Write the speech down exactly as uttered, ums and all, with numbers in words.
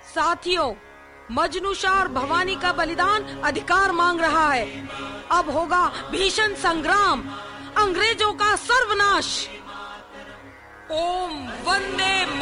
साथियों, मजनू शाह और भवानी का बलिदान अधिकार मांग रहा है। अब होगा भीषण संग्राम, अंग्रेजों का सर्वनाश। ओम वंदे